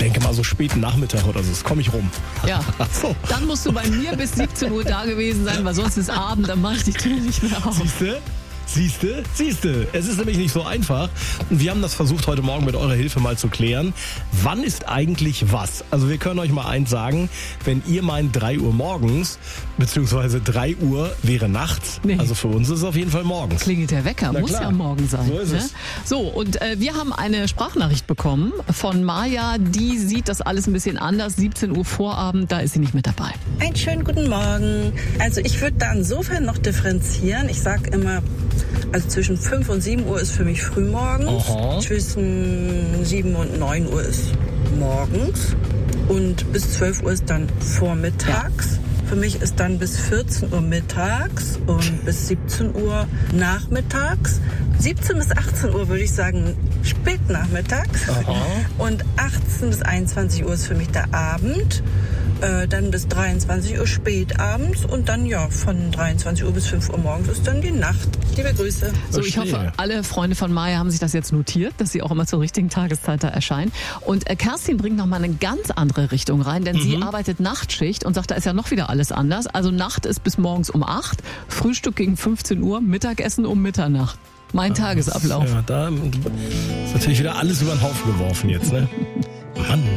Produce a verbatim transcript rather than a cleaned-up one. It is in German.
denke mal so späten Nachmittag oder so, das komme ich rum. Ja, so. Dann musst du bei mir bis siebzehn Uhr da gewesen sein, weil sonst ist Abend, dann mache ich die Tür nicht mehr auf. Siehste? Siehste? Siehste? Es ist nämlich nicht so einfach. Und wir haben das versucht, heute Morgen mit eurer Hilfe mal zu klären. Wann ist eigentlich was? Also wir können euch mal eins sagen. Wenn ihr meint drei Uhr morgens, beziehungsweise drei Uhr wäre nachts. Nee. Also für uns ist es auf jeden Fall morgens. Klingelt der Wecker, Na muss klar. ja morgen sein. So ist ne? es. So, und äh, wir haben eine Sprachnachricht bekommen von Maja. Die sieht das alles ein bisschen anders. siebzehn Uhr Vorabend, da ist sie nicht mit dabei. Einen schönen guten Morgen. Also ich würde da insofern noch differenzieren. Ich sage immer, also zwischen fünf und sieben Uhr ist für mich frühmorgens. Aha. Zwischen sieben und neun Uhr ist morgens. Und bis zwölf Uhr ist dann vormittags. Ja. Für mich ist dann bis vierzehn Uhr mittags und bis siebzehn Uhr nachmittags. siebzehn bis achtzehn Uhr würde ich sagen spätnachmittags. Aha. Und achtzehn bis einundzwanzig Uhr ist für mich der Abend. Äh, dann bis dreiundzwanzig Uhr spätabends und dann ja von dreiundzwanzig Uhr bis fünf Uhr morgens ist dann die Nacht. Liebe Grüße. So, ich hoffe, alle Freunde von Maja haben sich das jetzt notiert, dass sie auch immer zur richtigen Tageszeit da erscheint. Und äh, Kerstin bringt noch mal eine ganz andere Richtung rein, denn mhm. sie arbeitet Nachtschicht und sagt, da ist ja noch wieder alles anders. Also Nacht ist bis morgens um acht, Frühstück gegen fünfzehn Uhr, Mittagessen um Mitternacht. Mein Tagesablauf. Ja, da ist natürlich wieder alles über den Haufen geworfen jetzt, ne? Mann.